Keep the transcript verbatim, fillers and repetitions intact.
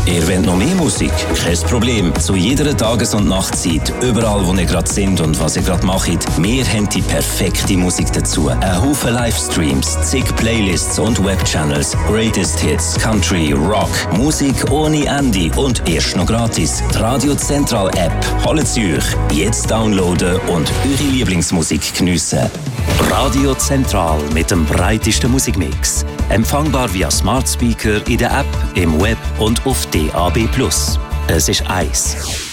Ihr wollt noch mehr Musik? Kein Problem. Zu jeder Tages- und Nachtzeit, überall wo ihr gerade sind und was ihr gerade macht, wir haben die perfekte Musik dazu. Ein Haufen Livestreams, zig Playlists und Webchannels, Greatest Hits, Country, Rock, Musik ohne Ende und erst noch gratis. Die Radio Zentral App. Holt sie euch. Jetzt downloaden und eure Lieblingsmusik geniessen. Radio Zentral mit dem breitesten Musikmix. Empfangbar via Smart Speaker in der App, im Web und auf D A B plus. Es ist eins.